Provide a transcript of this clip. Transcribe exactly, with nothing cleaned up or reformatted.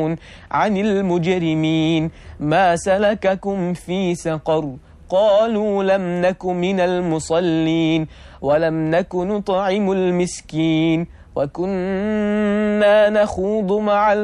عن المجرمين ما سلككم في سقر قالوا لم نك من المصلين ولم نك نطعم المسكين وكنا نخوض مع